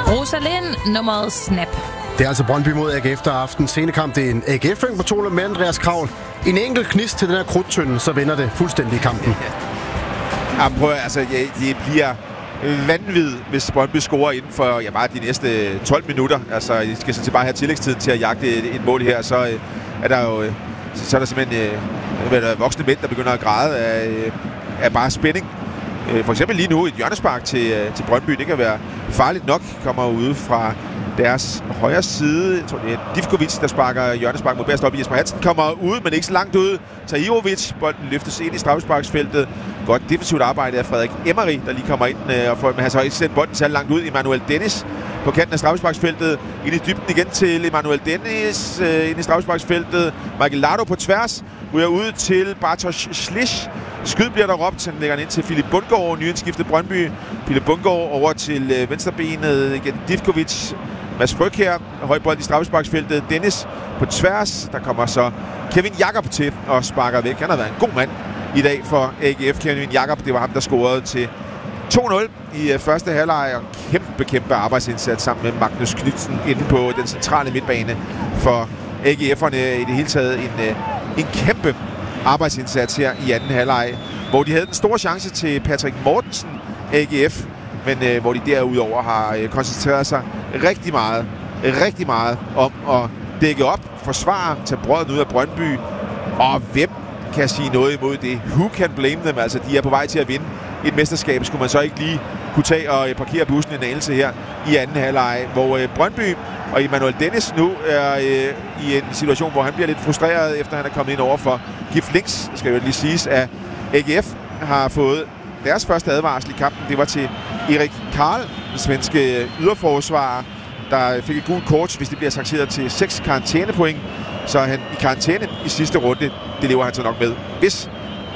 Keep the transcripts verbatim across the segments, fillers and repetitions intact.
Rosalind, nummeret Snap. Det er altså Brøndby mod A G F, der er aftens scenekamp. Det er en A G F-fæng på to med Andreas Kravl. En enkelt knist til den her krudtønde, så vinder det fuldstændig kampen. Ja, prøv, altså, det, det bliver vanvittigt, hvis Brøndby scorer inden for ja, bare de næste tolv minutter. Altså, I skal sådan bare have tillægstiden til at jagte et, et mål her, så øh, er der jo så, så er der simpelthen øh, der voksne mænd, der begynder at græde af, af bare spænding. For eksempel lige nu et hjørnespark til, til Brøndby. Det kan være farligt nok. Kommer ude fra deres højre side. Jeg tror, det er Divkovic, der sparker hjørnespark mod bedst op. Jesper Hansen kommer ud, men ikke så langt ud. Tahirovic, bolden løftes ind i straffesparksfeltet. Godt defensivt arbejde af Frederik Emery, der lige kommer ind. Og for, men han så ikke sendt bolden særlig langt ud. Emmanuel Dennis på kanten af straffesparksfeltet. Ind i dybden igen til Emmanuel Dennis. Øh, ind i straffesparksfeltet. Michael Lardo på tværs. Ryger ud til Bartosz Slisz. Skyd bliver der råbt, han lægger ind til Philip Bundgaard, nyindskiftet Brøndby. Philip Bundgaard over til øh, venstrebenet, igen Divkovic. Mads Fryg her, højbold i straffesparksfeltet. Dennis på tværs, der kommer så Kevin Jakob til og sparker væk. Han har været en god mand i dag for A G F. Kevin Jakob, det var ham, der scorede til to nul i øh, første halvleg. Og kæmpe, kæmpe arbejdsindsats sammen med Magnus Knudsen inde på den centrale midtbane for A G F'erne. I det hele taget en, øh, en kæmpe arbejdsindsats her i anden halvleg, hvor de havde den store chance til Patrick Mortensen, A G F, men øh, hvor de derudover har øh, koncentreret sig rigtig meget, rigtig meget om at dække op, forsvare, tage brødet ud af Brøndby, og hvem kan sige noget imod det? Who can blame them? Altså, de er på vej til at vinde et mesterskab. Skulle man så ikke lige kunne tage og øh, parkere bussen en anelse her i anden halvleg, hvor øh, Brøndby og Emmanuel Dennis nu er øh, i en situation, hvor han bliver lidt frustreret, efter han er kommet ind over for Gif Links, skal jo lige siges, at A G F har fået deres første advarsel i kampen. Det var til Erik Karl, den svenske yderforsvarer, der fik et gult kort, hvis det bliver sanktioneret til seks karantænepoint. Så er han i karantæne i sidste runde. Det lever han så nok med, hvis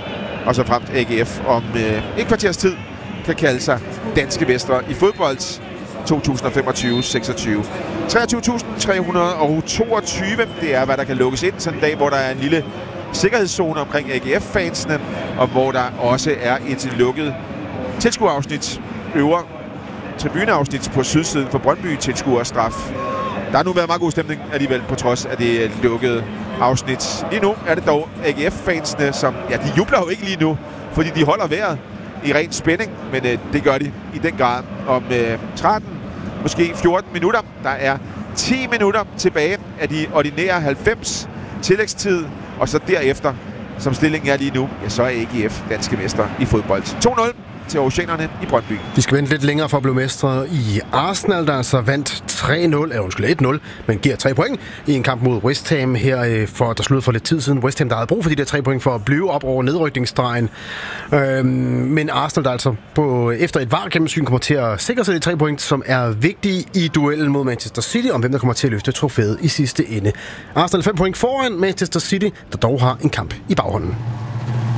og så fremt A G F om øh, et kvarters tid kan kalde sig danske mestre i fodbold to tusind femogtyve seksogtyve. treogtyve tusind tre hundrede og toogtyve, det er, hvad der kan lukkes ind sådan en dag, hvor der er en lille sikkerhedszone omkring A G F-fansene, og hvor der også er et lukket tilskuerafsnit, øvre tribuneafsnit på sydsiden for Brøndby tilskuerstraf. Der har nu været meget god stemning alligevel, på trods af det lukkede afsnit. Lige nu er det dog A G F-fansene, som, ja, de jubler jo ikke lige nu, fordi de holder vejret i ren spænding, men øh, det gør de i den grad om øh, tretten, måske fjorten minutter. Der er ti minutter tilbage af de ordinære halvfems tillægstid, og så derefter, som stillingen er lige nu, ja, så er A G F danske mester i fodbold. to nul til Oceanerne i Brøndby. De skal vente lidt længere for at blive mestre i Arsenal, der altså vandt tre nul, eller undskyld et nul, men giver tre point i en kamp mod West Ham her, for der sluttede for lidt tid siden. West Ham, der havde brug for de der tre point for at blive op over nedrykningsstregen. Øhm, men Arsenal, der altså på, efter et V A R-gennemsyn kommer til at sikre sig de tre point, som er vigtige i duellen mod Manchester City, om hvem der kommer til at løfte trofæet i sidste ende. Arsenal fem point foran Manchester City, der dog har en kamp i baghånden.